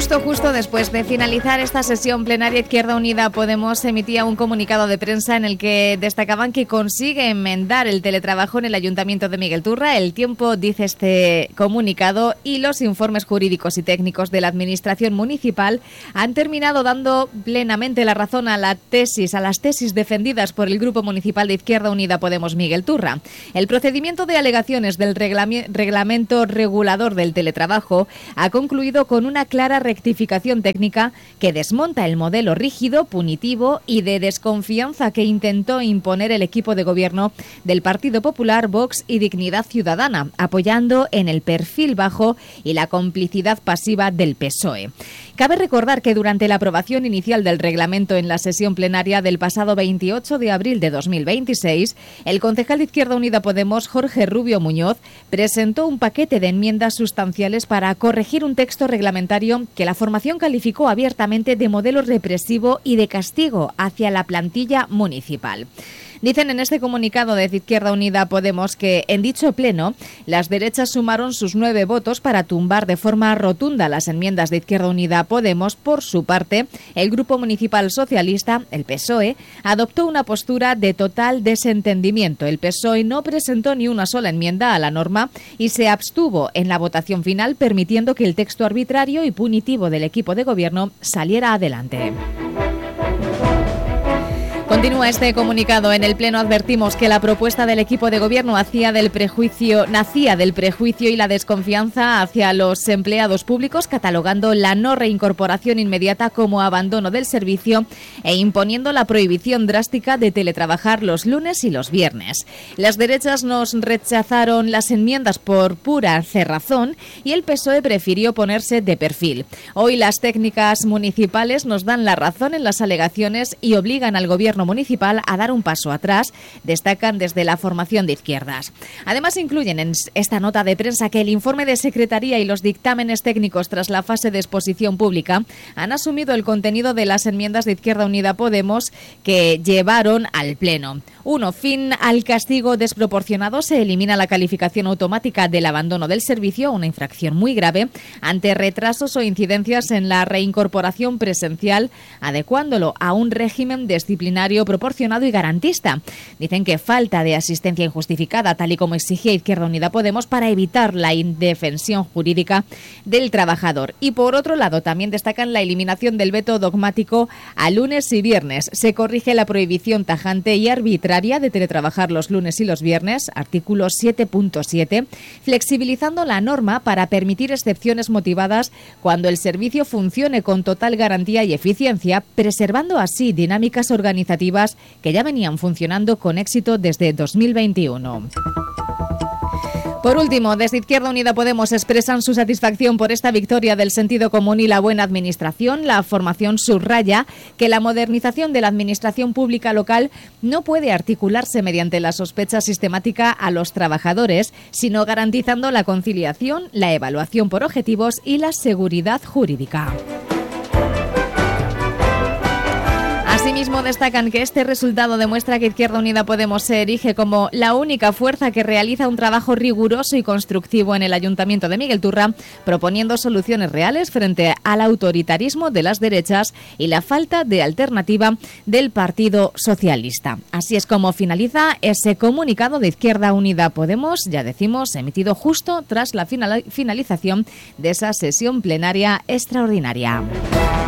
Justo después de finalizar esta sesión plenaria, Izquierda Unida Podemos emitía un comunicado de prensa en el que destacaban que consigue enmendar el teletrabajo en el Ayuntamiento de Miguelturra. El Tiempo dice este comunicado y los informes jurídicos y técnicos de la Administración Municipal han terminado dando plenamente la razón a las tesis defendidas por el Grupo Municipal de Izquierda Unida Podemos Miguelturra. El procedimiento de alegaciones del reglamento regulador del teletrabajo ha concluido con una clara rectificación técnica que desmonta el modelo rígido, punitivo y de desconfianza que intentó imponer el equipo de gobierno del Partido Popular, Vox y Dignidad Ciudadana, apoyando en el perfil bajo y la complicidad pasiva del PSOE. Cabe recordar que durante la aprobación inicial del reglamento en la sesión plenaria del pasado 28 de abril de 2026, el concejal de Izquierda Unida Podemos, Jorge Rubio Muñoz, presentó un paquete de enmiendas sustanciales para corregir un texto reglamentario que la formación calificó abiertamente de modelo represivo y de castigo hacia la plantilla municipal. Dicen en este comunicado de Izquierda Unida Podemos que en dicho pleno las derechas sumaron sus 9 votos para tumbar de forma rotunda las enmiendas de Izquierda Unida Podemos. Por su parte, el Grupo Municipal Socialista, el PSOE, adoptó una postura de total desentendimiento. El PSOE no presentó ni una sola enmienda a la norma y se abstuvo en la votación final, permitiendo que el texto arbitrario y punitivo del equipo de gobierno saliera adelante. Continúa este comunicado. En el Pleno advertimos que la propuesta del equipo de gobierno nacía del prejuicio y la desconfianza hacia los empleados públicos, catalogando la no reincorporación inmediata como abandono del servicio e imponiendo la prohibición drástica de teletrabajar los lunes y los viernes. Las derechas nos rechazaron las enmiendas por pura cerrazón y el PSOE prefirió ponerse de perfil. Hoy las técnicas municipales nos dan la razón en las alegaciones y obligan al gobierno municipal a dar un paso atrás, destacan desde la formación de izquierdas. Además, incluyen en esta nota de prensa que el informe de Secretaría y los dictámenes técnicos tras la fase de exposición pública han asumido el contenido de las enmiendas de Izquierda Unida Podemos que llevaron al Pleno. 1. Fin al castigo desproporcionado. Se elimina la calificación automática del abandono del servicio, una infracción muy grave, ante retrasos o incidencias en la reincorporación presencial, adecuándolo a un régimen disciplinario proporcionado y garantista. Dicen que falta de asistencia injustificada, tal y como exigía Izquierda Unida Podemos, para evitar la indefensión jurídica del trabajador. Y por otro lado, también destacan la eliminación del veto dogmático a lunes y viernes. Se corrige la prohibición tajante y arbitraria de teletrabajar los lunes y los viernes, artículo 7.7, flexibilizando la norma para permitir excepciones motivadas cuando el servicio funcione con total garantía y eficiencia, preservando así dinámicas organizativas que ya venían funcionando con éxito desde 2021. Por último, desde Izquierda Unida Podemos expresan su satisfacción por esta victoria del sentido común y la buena administración. La formación subraya que la modernización de la administración pública local no puede articularse mediante la sospecha sistemática a los trabajadores, sino garantizando la conciliación, la evaluación por objetivos y la seguridad jurídica. Asimismo, destacan que este resultado demuestra que Izquierda Unida Podemos se erige como la única fuerza que realiza un trabajo riguroso y constructivo en el Ayuntamiento de Miguelturra, proponiendo soluciones reales frente al autoritarismo de las derechas y la falta de alternativa del Partido Socialista. Así es como finaliza ese comunicado de Izquierda Unida Podemos, ya decimos, emitido justo tras la finalización de esa sesión plenaria extraordinaria.